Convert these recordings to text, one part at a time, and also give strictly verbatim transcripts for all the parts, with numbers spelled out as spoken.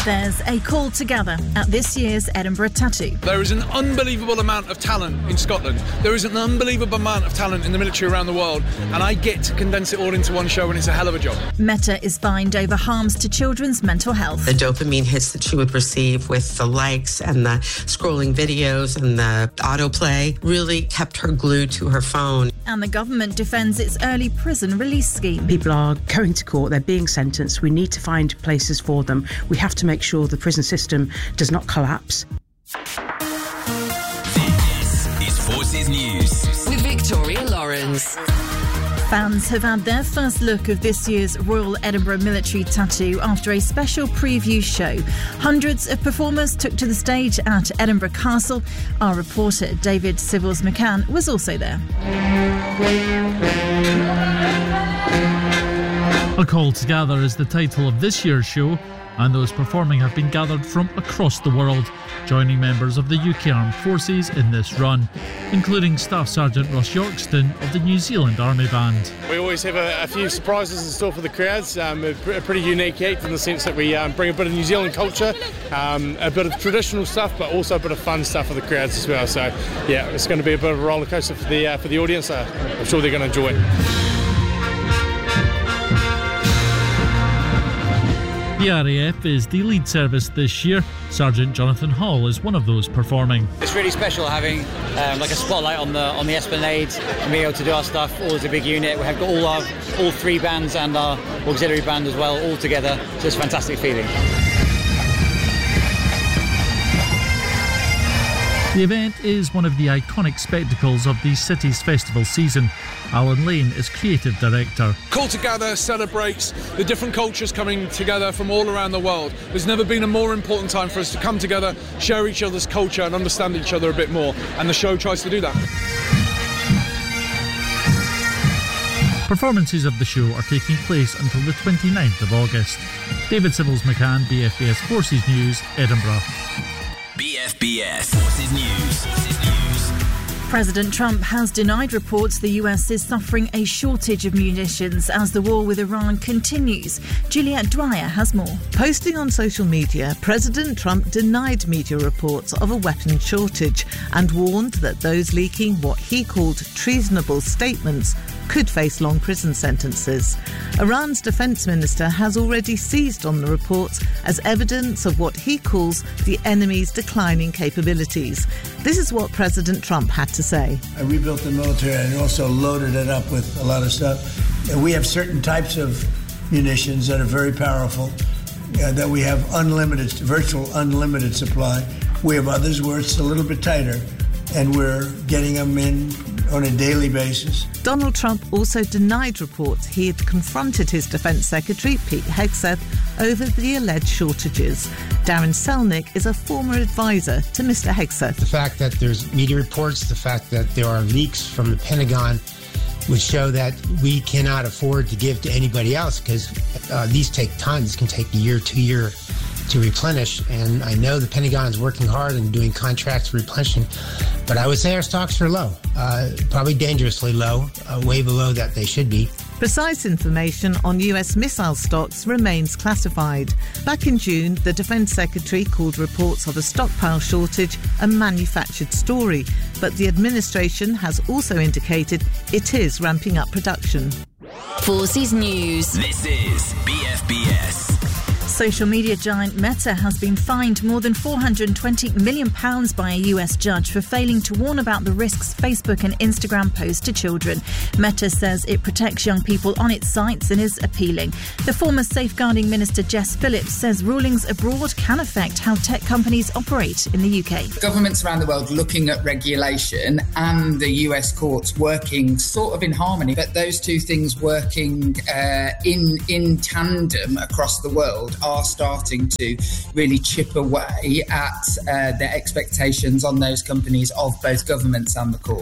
There's a call to gather at this year's Edinburgh Tattoo. There is an unbelievable amount of talent in Scotland. There is an unbelievable amount of talent in the military around the world, and I get to condense it all into one show, and it's a hell of a job. Meta is fined over harms to children's mental health. The dopamine hits that she would receive with the likes and the scrolling videos and the autoplay really kept her glued to her phone. And the government defends its early prison release scheme. People are going to court, they're being sentenced. We need to find places for them. We have to make sure the prison system does not collapse. This is Forces News with Victoria Lawrence. Fans have had their first look of this year's Royal Edinburgh Military Tattoo after a special preview show. Hundreds of performers took to the stage at Edinburgh Castle. Our reporter David Civils McCann was also there. A Call to Gather is the title of this year's show, and those performing have been gathered from across the world, joining members of the U K Armed Forces in this run, including Staff Sergeant Ross Yorkston of the New Zealand Army Band. We always have a, a few surprises in store for the crowds, um, a, a pretty unique act in the sense that we um, bring a bit of New Zealand culture, um, a bit of traditional stuff, but also a bit of fun stuff for the crowds as well. So yeah, it's going to be a bit of a roller coaster for the, uh, for the audience. Uh, I'm sure they're going to enjoy it. The R A F is the lead service this year. Sergeant Jonathan Hall is one of those performing. It's really special having um, like a spotlight on the on the Esplanade and being able to do our stuff all as a big unit. We have got all our all three bands and our auxiliary band as well all together. So it's a fantastic feeling. The event is one of the iconic spectacles of the city's festival season. Alan Lane is creative director. Call to Gather celebrates the different cultures coming together from all around the world. There's never been a more important time for us to come together, share each other's culture and understand each other a bit more, and the show tries to do that. Performances of the show are taking place until the twenty-ninth of August. David Civils McCann, B F B S Forces News, Edinburgh. B F B S Forces News. Forces News. President Trump has denied reports the U S is suffering a shortage of munitions as the war with Iran continues. Juliette Dwyer has more. Posting on social media, President Trump denied media reports of a weapons shortage and warned that those leaking what he called treasonable statements could face long prison sentences. Iran's defence minister has already seized on the reports as evidence of what he calls the enemy's declining capabilities. This is what President Trump had to say. I rebuilt the military and also loaded it up with a lot of stuff. And we have certain types of munitions that are very powerful, uh, that we have unlimited, virtual unlimited supply. We have others where it's a little bit tighter, and we're getting them in on a daily basis. Donald Trump also denied reports he had confronted his Defence Secretary, Pete Hegseth, over the alleged shortages. Darren Selnick is a former advisor to Mister Hegseth. The fact that there's media reports, the fact that there are leaks from the Pentagon would show that we cannot afford to give to anybody else because uh, these take tons, can take a year, two year to replenish, and I know the Pentagon is working hard and doing contracts for replenishing, but I would say our stocks are low, uh, probably dangerously low, uh, way below that they should be. Precise information on U S missile stocks remains classified. Back in June, the Defence Secretary called reports of a stockpile shortage a manufactured story, but the administration has also indicated it is ramping up production. Forces News. This is B F B S. Social media giant Meta has been fined more than four hundred twenty million pounds by a U S judge for failing to warn about the risks Facebook and Instagram pose to children. Meta says it protects young people on its sites and is appealing. The former Safeguarding Minister Jess Phillips says rulings abroad can affect how tech companies operate in the U K. Governments around the world looking at regulation and the U S courts working sort of in harmony, but those two things working uh, in, in tandem across the world are starting to really chip away at uh, their expectations on those companies of both governments and the court.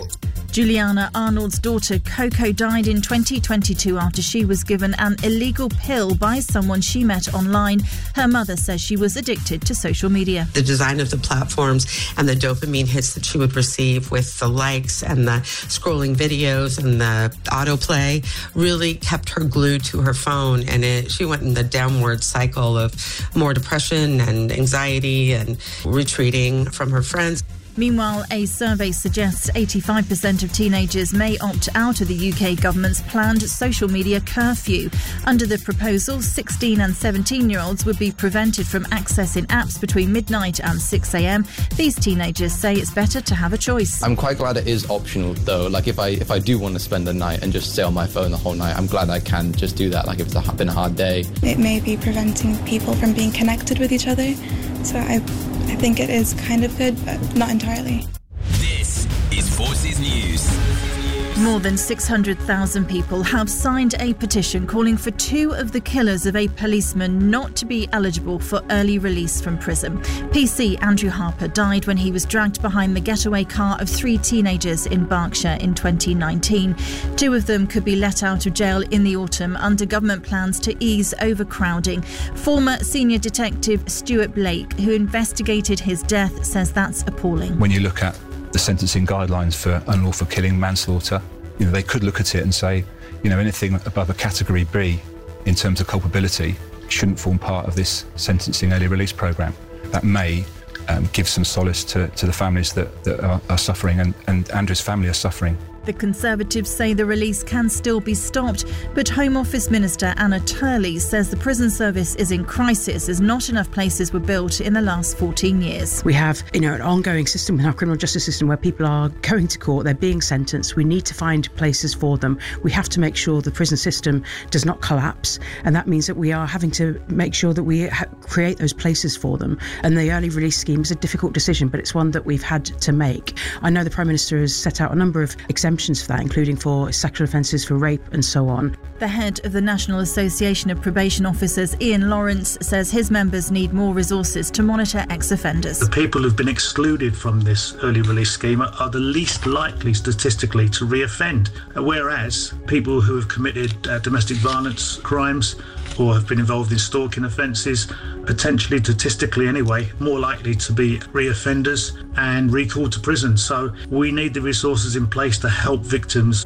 Juliana Arnold's daughter Coco died in twenty twenty-two after she was given an illegal pill by someone she met online. Her mother says she was addicted to social media. The design of the platforms and the dopamine hits that she would receive with the likes and the scrolling videos and the autoplay really kept her glued to her phone, and it, she went in the downward cycle of more depression and anxiety and retreating from her friends. Meanwhile, a survey suggests eighty-five percent of teenagers may opt out of the U K government's planned social media curfew. Under the proposal, sixteen and seventeen-year-olds would be prevented from accessing apps between midnight and six a.m. These teenagers say it's better to have a choice. I'm quite glad it is optional, though. Like, if I if I do want to spend the night and just stay on my phone the whole night, I'm glad I can just do that, like if it's been a hard day. It may be preventing people from being connected with each other, so I... I think it is kind of good, but not entirely. This is Forces News. More than six hundred thousand people have signed a petition calling for two of the killers of a policeman not to be eligible for early release from prison. P C Andrew Harper died when he was dragged behind the getaway car of three teenagers in Berkshire in twenty nineteen. Two of them could be let out of jail in the autumn under government plans to ease overcrowding. Former senior detective Stuart Blake, who investigated his death, says that's appalling. When you look at the sentencing guidelines for unlawful killing, manslaughter, you know, they could look at it and say, you know, anything above a category B in terms of culpability shouldn't form part of this sentencing early release programme. That may um, give some solace to, to the families that, that are, are suffering, and, and Andrew's family are suffering. The Conservatives say the release can still be stopped, but Home Office Minister Anna Turley says the prison service is in crisis as not enough places were built in the last fourteen years. We have, you know, an ongoing system in our criminal justice system where people are going to court, they're being sentenced. We need to find places for them. We have to make sure the prison system does not collapse, and that means that we are having to make sure that we ha- create those places for them. And the early release scheme is a difficult decision, but it's one that we've had to make. I know the Prime Minister has set out a number of exemptions for that, including for sexual offences, for rape and so on. The head of the National Association of Probation Officers, Ian Lawrence, says his members need more resources to monitor ex-offenders. The people who've been excluded from this early release scheme are the least likely statistically to re-offend, whereas people who have committed uh, domestic violence crimes or have been involved in stalking offences, potentially statistically anyway, more likely to be re-offenders and recalled to prison. So we need the resources in place to help victims.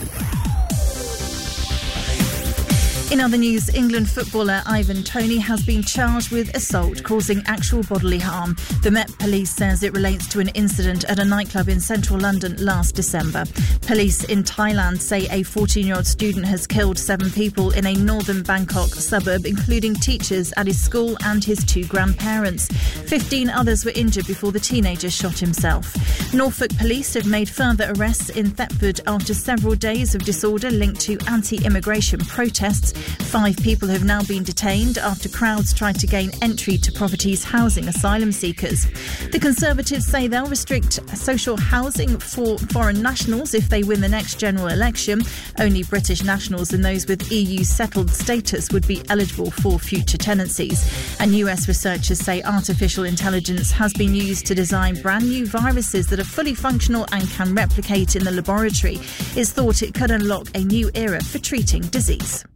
In other news, England footballer Ivan Toney has been charged with assault causing actual bodily harm. The Met Police says it relates to an incident at a nightclub in central London last December. Police in Thailand say a fourteen-year-old student has killed seven people in a northern Bangkok suburb, including teachers at his school and his two grandparents. Fifteen others were injured before the teenager shot himself. Norfolk police have made further arrests in Thetford after several days of disorder linked to anti-immigration protests. Five people have now been detained after crowds tried to gain entry to properties housing asylum seekers. The Conservatives say they'll restrict social housing for foreign nationals if they win the next general election. Only British nationals and those with E U settled status would be eligible for future tenancies. And U S researchers say artificial intelligence has been used to design brand new viruses that are fully functional and can replicate in the laboratory. It's thought it could unlock a new era for treating disease.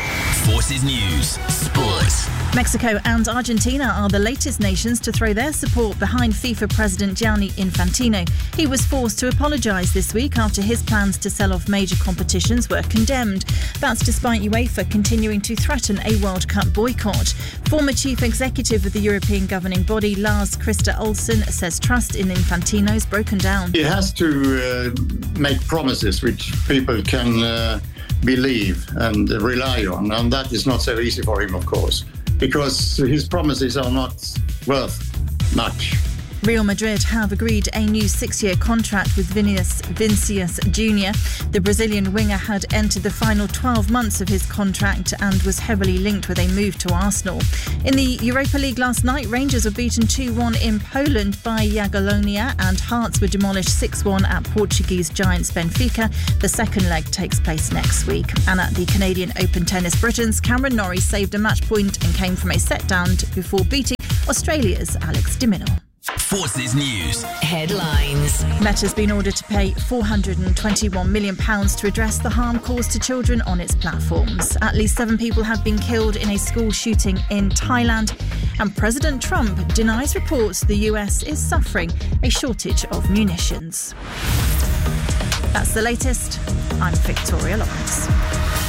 Forces News Sports. Mexico and Argentina are the latest nations to throw their support behind FIFA President Gianni Infantino. He was forced to apologise this week after his plans to sell off major competitions were condemned. That's despite UEFA continuing to threaten a World Cup boycott. Former chief executive of the European governing body, Lars Christer Olsen, says trust in Infantino's broken down. He has to uh, make promises which people can uh, believe and rely on, and that is not so easy for him, of course, because his promises are not worth much. Real Madrid have agreed a new six-year contract with Vinicius, Vinicius Junior The Brazilian winger had entered the final twelve months of his contract and was heavily linked with a move to Arsenal. In the Europa League last night, Rangers were beaten two one in Poland by Jagiellonia and Hearts were demolished six one at Portuguese giants Benfica. The second leg takes place next week. And at the Canadian Open Tennis Britons, Cameron Norrie saved a match point and came from a set down before beating Australia's Alex de Minaur. Forces News. Headlines. Meta's been ordered to pay four hundred twenty-one million pounds to address the harm caused to children on its platforms. At least seven people have been killed in a school shooting in Thailand. And President Trump denies reports the U S is suffering a shortage of munitions. That's the latest. I'm Victoria Lawrence.